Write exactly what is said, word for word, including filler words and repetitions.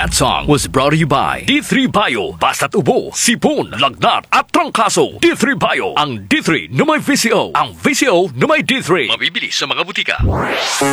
That song was brought to you by D three Bio. Basta't ubo, sipon, lagnat at trangkaso. D three Bio. Ang D three na may V C O. Ang V C O na may D three. Mabibili sa mga butika.